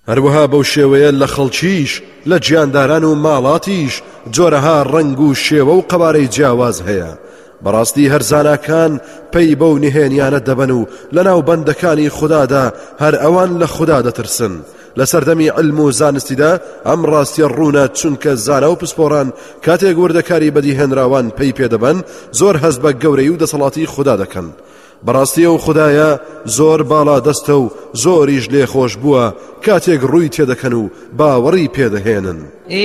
هەروەها بەو شێوەیە لە خەڵکیش لە گیانداران و ماڵاتیش جۆرەها ڕەنگ و شێوە و قەبارەی جیاواز هەیە. بەڕاستی هەر زاناکان پەی بەو نهێنیانە دەبن و لەناو بەندەکانی خوددادا هەر ئەوان لە خوددا دەترسن. لە سەردەمی علم و زانستیدا ئەم ڕاستیە ڕوونە چونکە زانە و پسپۆڕان کاتێک وردەکاری بەدیهێنراوان پەی پێدەبن زۆر هەست بە گەورەی و دەسەڵاتی خوددا دەکەن. بەڕاستی ئەو خوددایە زۆر باڵا دەستە و زۆریش لێخۆش بووە کاتێک ڕووی تێدەکەن و باوەڕی پێدەهێنن.